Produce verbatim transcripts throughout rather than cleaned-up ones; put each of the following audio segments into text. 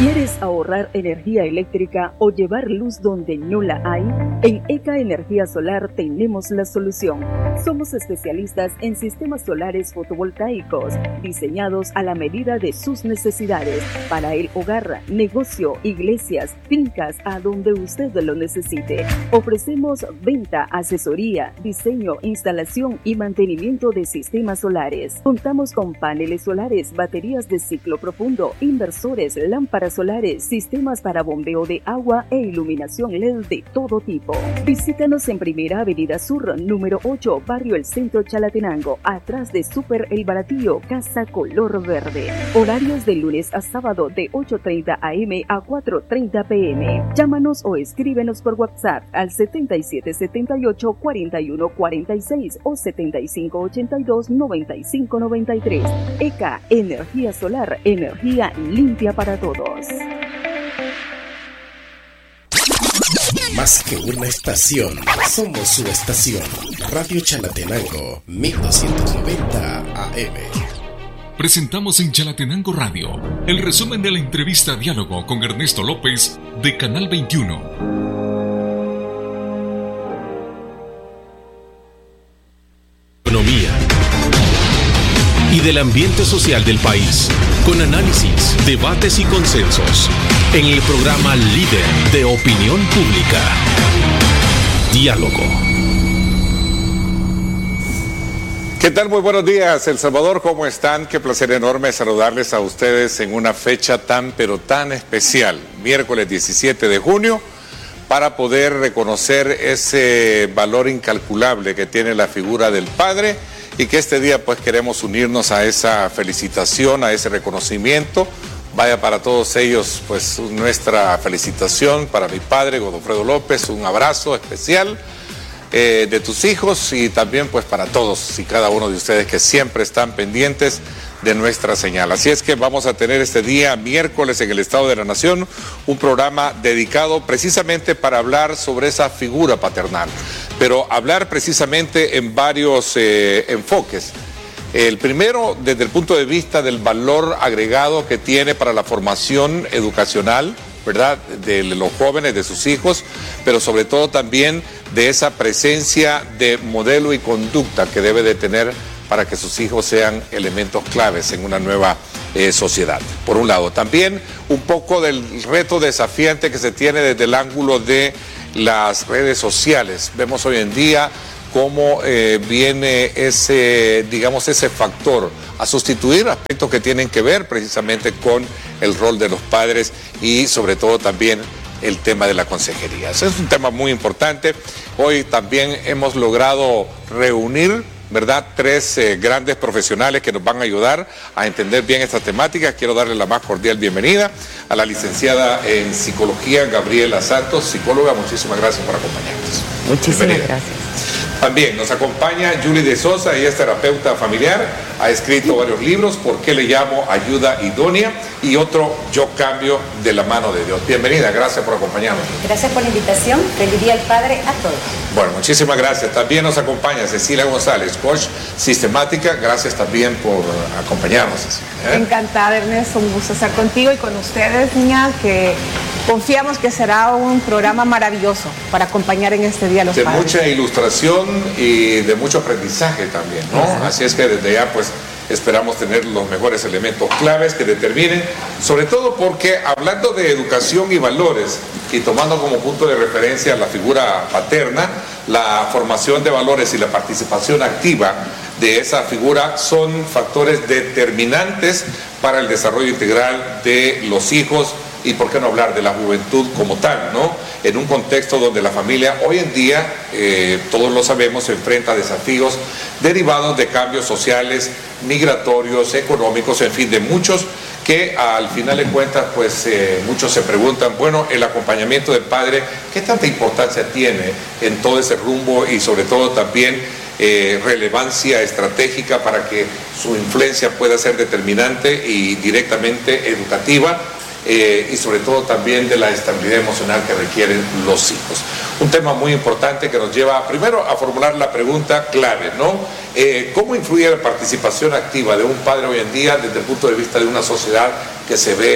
¿Quieres ahorrar energía eléctrica o llevar luz donde no la hay? En ECA Energía Solar tenemos la solución. Somos especialistas en sistemas solares fotovoltaicos, diseñados a la medida de sus necesidades, para el hogar, negocio, iglesias, fincas, a donde usted lo necesite. Ofrecemos venta, asesoría, diseño, instalación y mantenimiento de sistemas solares. Contamos con paneles solares, baterías de ciclo profundo, inversores, lámparas solares, sistemas para bombeo de agua e iluminación L E D de todo tipo. Visítanos en Primera Avenida Sur, número ocho, Barrio El Centro, Chalatenango, atrás de Super El Baratillo, Casa Color Verde. Horarios de lunes a sábado de ocho treinta a eme a cuatro treinta pe eme. Llámanos o escríbenos por WhatsApp al setenta y siete setenta y ocho cuarenta y uno cuarenta y seis o setenta y cinco ochenta y dos noventa y cinco noventa y tres. ECA Energía Solar, energía limpia para todos. Más que una estación, somos su estación. Radio Chalatenango, mil doscientos noventa A M. Presentamos en Chalatenango Radio el resumen de la entrevista Diálogo con Ernesto López de Canal veintiuno. Economía y del ambiente social del país, con análisis, debates y consensos, en el programa líder de opinión pública. Diálogo. ¿Qué tal? Muy buenos días, El Salvador, ¿cómo están? Qué placer enorme saludarles a ustedes en una fecha tan, pero tan especial, miércoles diecisiete de junio, para poder reconocer ese valor incalculable que tiene la figura del padre, y que este día pues queremos unirnos a esa felicitación, a ese reconocimiento. Vaya para todos ellos pues nuestra felicitación, para mi padre Godofredo López, un abrazo especial eh, de tus hijos, y también pues para todos y cada uno de ustedes que siempre están pendientes de nuestra señal. Así es que vamos a tener este día miércoles en el Estado de la Nación un programa dedicado precisamente para hablar sobre esa figura paternal, pero hablar precisamente en varios eh, enfoques. El primero, desde el punto de vista del valor agregado que tiene para la formación educacional, ¿verdad?, de los jóvenes, de sus hijos, pero sobre todo también de esa presencia de modelo y conducta que debe de tener para que sus hijos sean elementos claves en una nueva eh, sociedad. Por un lado, también un poco del reto desafiante que se tiene desde el ángulo de las redes sociales. Vemos hoy en día cómo eh, viene ese, digamos, ese factor a sustituir aspectos que tienen que ver precisamente con el rol de los padres y sobre todo también el tema de la consejería. Ese es un tema muy importante. Hoy también hemos logrado reunir, ¿verdad?, tres eh, grandes profesionales que nos van a ayudar a entender bien esta temática. Quiero darle la más cordial bienvenida a la licenciada en Psicología Gabriela Santos, psicóloga. Muchísimas gracias por acompañarnos. Muchísimas Bienvenida. gracias. También nos acompaña Julie de Sosa, ella es terapeuta familiar, ha escrito varios libros, ¿Por qué le llamo ayuda idónea? Y otro, Yo cambio de la mano de Dios. Bienvenida, gracias por acompañarnos. Gracias por la invitación, feliz día al Padre a todos. Bueno, muchísimas gracias. También nos acompaña Cecilia González, coach sistemática, gracias también por acompañarnos, Cecilia, ¿eh? Encantada, Ernesto, un gusto estar contigo y con ustedes, niña, que confiamos que será un programa maravilloso para acompañar en este día a los de padres. Mucha ilustración y de mucho aprendizaje también, ¿no? Uh-huh. Así es que desde ya pues esperamos tener los mejores elementos claves que determinen, sobre todo porque hablando de educación y valores y tomando como punto de referencia la figura paterna, la formación de valores y la participación activa de esa figura son factores determinantes para el desarrollo integral de los hijos y por qué no hablar de la juventud como tal, ¿no? En un contexto donde la familia hoy en día, eh, todos lo sabemos, se enfrenta a desafíos derivados de cambios sociales, migratorios, económicos, en fin, de muchos que al final de cuentas, pues eh, muchos se preguntan, bueno, el acompañamiento del padre, ¿qué tanta importancia tiene en todo ese rumbo y sobre todo también eh, relevancia estratégica para que su influencia pueda ser determinante y directamente educativa? Eh, y sobre todo también de la estabilidad emocional que requieren los hijos. Un tema muy importante que nos lleva primero a formular la pregunta clave, ¿no? Eh, ¿Cómo influye la participación activa de un padre hoy en día desde el punto de vista de una sociedad que se ve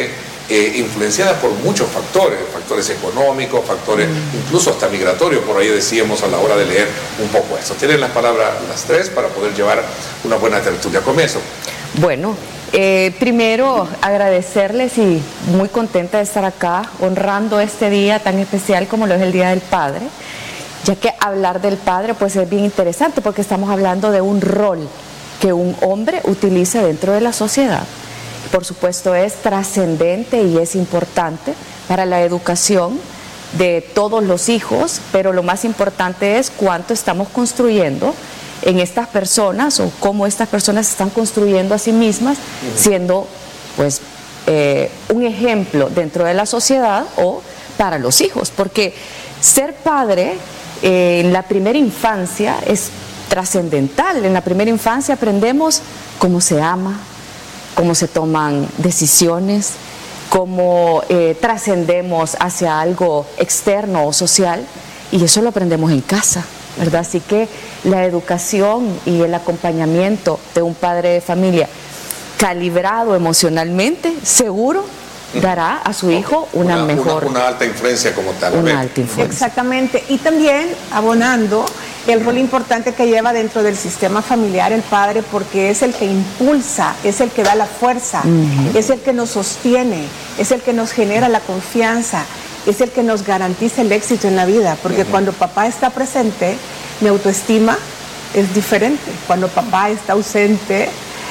eh, influenciada por muchos factores, factores económicos, factores mm. incluso hasta migratorios, por ahí decíamos a la hora de leer un poco eso. Tienen las palabras las tres para poder llevar una buena tertulia. Comienzo. Bueno, eh, primero agradecerles y muy contenta de estar acá honrando este día tan especial como lo es el Día del Padre, ya que hablar del padre pues es bien interesante porque estamos hablando de un rol que un hombre utiliza dentro de la sociedad. Por supuesto es trascendente y es importante para la educación de todos los hijos, pero lo más importante es cuánto estamos construyendo en estas personas o cómo estas personas se están construyendo a sí mismas, siendo pues eh, un ejemplo dentro de la sociedad o para los hijos, porque ser padre eh, en la primera infancia es trascendental. En la primera infancia aprendemos cómo se ama, cómo se toman decisiones, cómo eh, trascendemos hacia algo externo o social, y eso lo aprendemos en casa, ¿verdad? Así que la educación y el acompañamiento de un padre de familia calibrado emocionalmente, seguro, dará a su hijo una, una mejor... Una, una alta influencia como tal. Una alta influencia. Exactamente. Y también abonando el rol importante que lleva dentro del sistema familiar el padre, porque es el que impulsa, es el que da la fuerza, uh-huh. es el que nos sostiene, es el que nos genera la confianza, es el que nos garantiza el éxito en la vida, porque uh-huh. cuando papá está presente, mi autoestima es diferente. Cuando papá está ausente,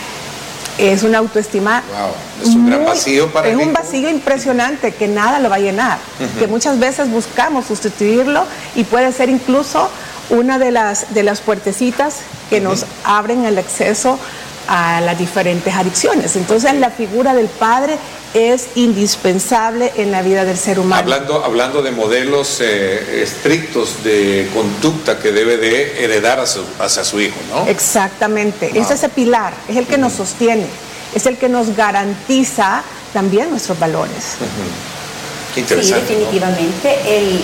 es una autoestima wow. es un muy, gran vacío para es mí. un vacío impresionante que nada lo va a llenar, uh-huh. que muchas veces buscamos sustituirlo y puede ser incluso una de las de las puertecitas que uh-huh. nos abren el acceso a las diferentes adicciones. Entonces la figura del padre es indispensable en la vida del ser humano. Hablando, hablando de modelos eh, estrictos de conducta que debe de heredar hacia, hacia su hijo, ¿no? Exactamente, no. es ese pilar, es el que uh-huh. nos sostiene, es el que nos garantiza también nuestros valores. Uh-huh. Qué interesante. Sí, definitivamente. ¿No? El,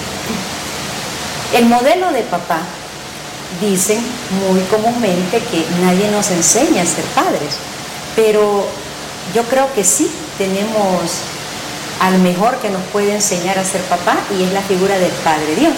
el modelo de papá, dicen muy comúnmente que nadie nos enseña a ser padres, pero yo creo que sí tenemos al mejor que nos puede enseñar a ser papá, y es la figura del Padre Dios.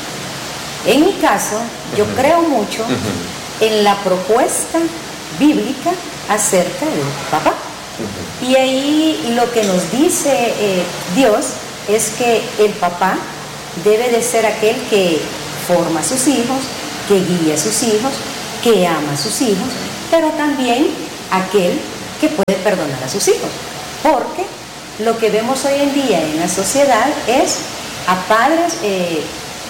En mi caso, yo uh-huh. creo mucho uh-huh. en la propuesta bíblica acerca del papá. Uh-huh. Y ahí lo que nos dice eh, Dios es que el papá debe de ser aquel que forma a sus hijos, que guía a sus hijos, que ama a sus hijos, pero también aquel que puede perdonar a sus hijos. Porque lo que vemos hoy en día en la sociedad es a padres eh,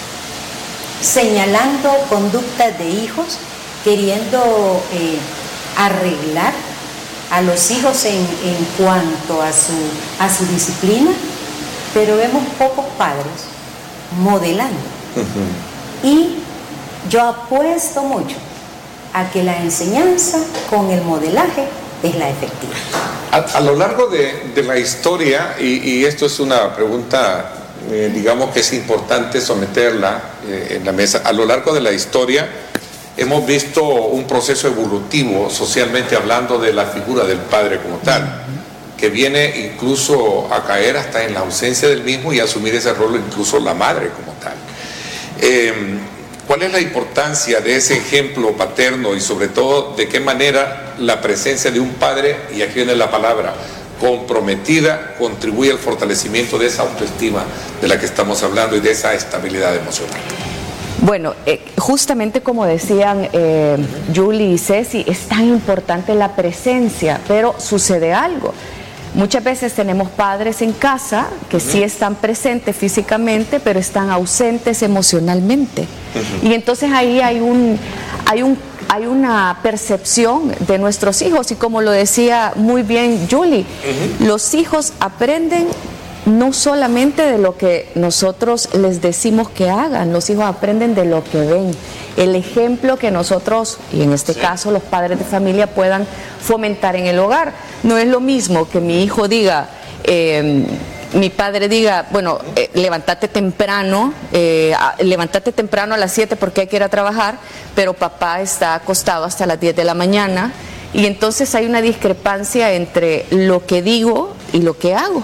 señalando conductas de hijos, queriendo eh, arreglar a los hijos en, en cuanto a su, a su disciplina, pero vemos pocos padres modelando. Uh-huh. Y yo apuesto mucho a que la enseñanza con el modelaje es la efectiva. A, a lo largo de, de la historia, y, y esto es una pregunta, eh, digamos que es importante someterla eh, en la mesa, a lo largo de la historia hemos visto un proceso evolutivo, socialmente hablando, de la figura del padre como tal, uh-huh. que viene incluso a caer hasta en la ausencia del mismo y asumir ese rol incluso la madre como tal. Eh, ¿Cuál es la importancia de ese ejemplo paterno y sobre todo de qué manera la presencia de un padre, y aquí viene la palabra, comprometida, contribuye al fortalecimiento de esa autoestima de la que estamos hablando y de esa estabilidad emocional? Bueno, eh, justamente como decían eh, Julie y Ceci, es tan importante la presencia, pero sucede algo. Muchas veces tenemos padres en casa que uh-huh. sí están presentes físicamente, pero están ausentes emocionalmente. Uh-huh. Y entonces ahí hay un, hay un, hay una percepción de nuestros hijos, y como lo decía muy bien Julie, uh-huh. los hijos aprenden no solamente de lo que nosotros les decimos que hagan, los hijos aprenden de lo que ven. El ejemplo que nosotros, y en este sí. caso los padres de familia, puedan fomentar en el hogar. No es lo mismo que mi hijo diga, eh, mi padre diga, bueno, eh, levántate temprano, eh, levántate temprano a las siete porque hay que ir a trabajar, pero papá está acostado hasta las diez de la mañana y entonces hay una discrepancia entre lo que digo y lo que hago.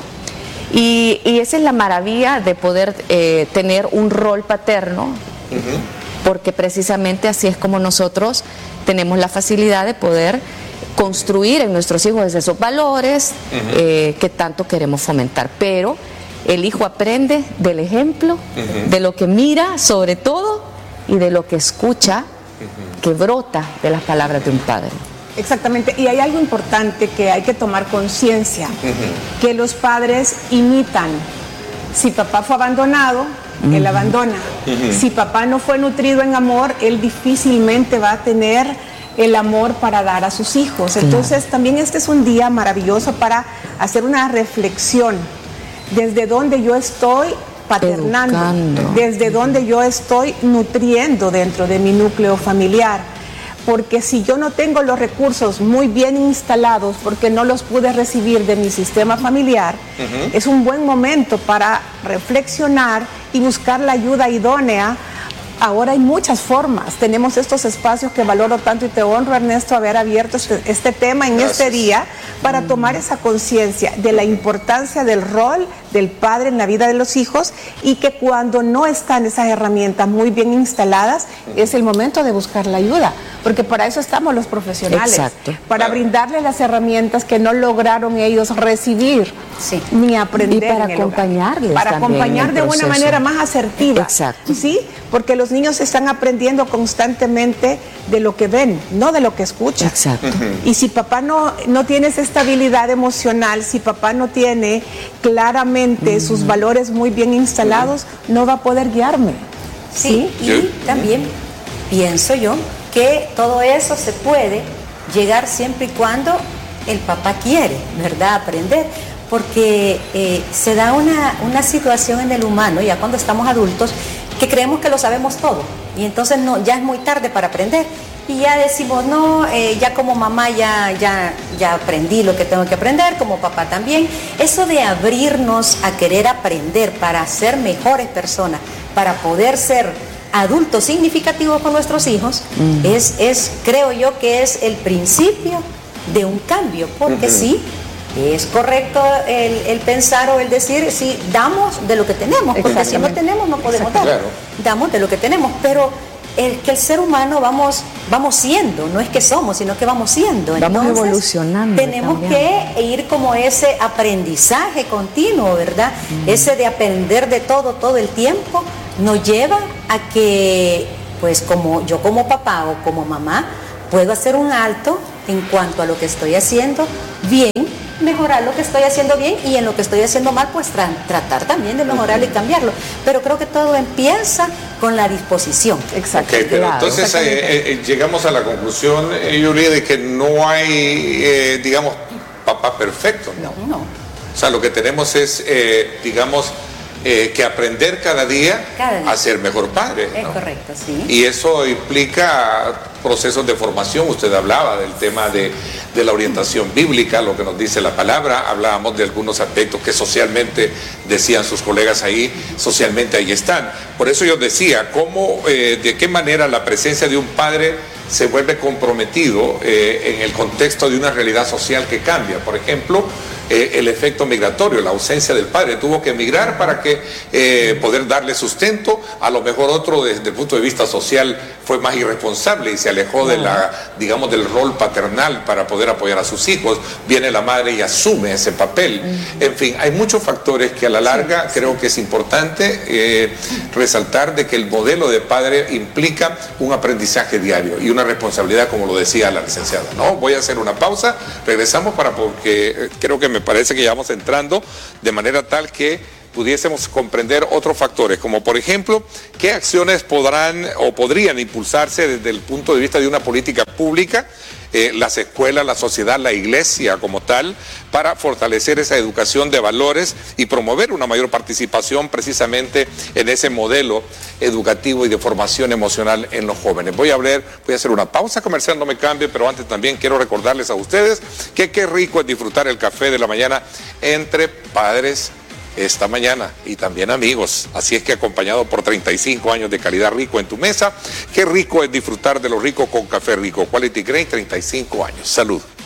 Y, y esa es la maravilla de poder eh, tener un rol paterno, uh-huh. porque precisamente así es como nosotros tenemos la facilidad de poder construir en nuestros hijos esos valores uh-huh. eh, que tanto queremos fomentar. Pero el hijo aprende del ejemplo, uh-huh. de lo que mira sobre todo y de lo que escucha, uh-huh. que brota de las palabras de un padre. Exactamente, y hay algo importante que hay que tomar conciencia, uh-huh. que los padres imitan. Si papá fue abandonado, uh-huh. él abandona. Uh-huh. Si papá no fue nutrido en amor, él difícilmente va a tener el amor para dar a sus hijos. Entonces, uh-huh. también este es un día maravilloso para hacer una reflexión. Desde donde yo estoy paternando, educando. Desde donde yo estoy nutriendo dentro de mi núcleo familiar. Porque si yo no tengo los recursos muy bien instalados, porque no los pude recibir de mi sistema familiar, uh-huh. es un buen momento para reflexionar y buscar la ayuda idónea. Ahora hay muchas formas, tenemos estos espacios que valoro tanto y te honro, Ernesto, haber abierto este, este tema en Gracias. Este día para mm. tomar esa conciencia de la importancia del rol del padre en la vida de los hijos y que cuando no están esas herramientas muy bien instaladas mm. es el momento de buscar la ayuda, porque para eso estamos los profesionales, Exacto. para claro. brindarles las herramientas que no lograron ellos recibir sí. ni aprender. Y para acompañarles Para acompañar de una manera más asertiva. Exacto. ¿Sí? Porque los niños están aprendiendo constantemente de lo que ven, no de lo que escuchan. Exacto. Y si papá no, no tiene esa estabilidad emocional, si papá no tiene claramente uh-huh. sus valores muy bien instalados, uh-huh. no va a poder guiarme. Sí, ¿Sí? y también pienso yo que todo eso se puede llegar siempre y cuando el papá quiere, ¿verdad? Aprender. Porque eh, se da una, una situación en el humano, ya cuando estamos adultos, que creemos que lo sabemos todo y entonces no, ya es muy tarde para aprender y ya decimos, no, eh, ya como mamá ya, ya, ya aprendí lo que tengo que aprender, como papá también. Eso de abrirnos a querer aprender para ser mejores personas, para poder ser adultos significativos con nuestros hijos, uh-huh. es, es, creo yo que es el principio de un cambio, porque uh-huh. sí, es correcto el, el pensar o el decir, sí, damos de lo que tenemos, porque si no tenemos no podemos dar, claro. damos de lo que tenemos, pero el que el ser humano vamos, vamos siendo, no es que somos, sino que vamos siendo. Vamos Entonces, evolucionando. Tenemos también. que ir como ese aprendizaje continuo, ¿verdad? Mm. Ese de aprender de todo, todo el tiempo, nos lleva a que, pues como yo como papá o como mamá, puedo hacer un alto en cuanto a lo que estoy haciendo bien, mejorar lo que estoy haciendo bien y en lo que estoy haciendo mal, pues tra tratar también de mejorarlo y cambiarlo. Pero creo que todo empieza con la disposición. Exacto. Okay, pero claro, entonces eh, eh, llegamos a la conclusión, eh, Yuri, de que no hay, eh, digamos, papá perfecto. No, no. O sea, lo que tenemos es, eh, digamos, eh, que aprender cada día, cada día a ser mejor padre. Es ¿no? correcto, sí. Y eso implica procesos de formación. Usted hablaba del tema de, de la orientación bíblica, lo que nos dice la palabra. Hablábamos de algunos aspectos que socialmente, decían sus colegas ahí, socialmente ahí están. Por eso yo decía, cómo, eh, de qué manera la presencia de un padre se vuelve comprometido eh, en el contexto de una realidad social que cambia. Por ejemplo, eh, el efecto migratorio, la ausencia del padre, tuvo que emigrar para que eh, poder darle sustento. A lo mejor otro, desde el punto de vista social, fue más irresponsable y se alejó de la, digamos, del rol paternal para poder apoyar a sus hijos. Viene la madre y asume ese papel. Uh-huh. En fin, hay muchos factores que a la larga sí, creo sí. que es importante eh, resaltar de que el modelo de padre implica un aprendizaje diario y una responsabilidad, como lo decía la licenciada. No, voy a hacer una pausa, regresamos para porque creo que me parece que ya vamos entrando de manera tal que pudiésemos comprender otros factores, como por ejemplo, qué acciones podrán o podrían impulsarse desde el punto de vista de una política pública, eh, las escuelas, la sociedad, la iglesia como tal, para fortalecer esa educación de valores y promover una mayor participación precisamente en ese modelo educativo y de formación emocional en los jóvenes. Voy a hablar, voy a hacer una pausa comercial, no me cambie, pero antes también quiero recordarles a ustedes que qué rico es disfrutar el café de la mañana entre padres esta mañana y también amigos. Así es que acompañado por treinta y cinco años de calidad rico en tu mesa, qué rico es disfrutar de lo rico con Café Rico. Quality Grain, treinta y cinco años. Salud.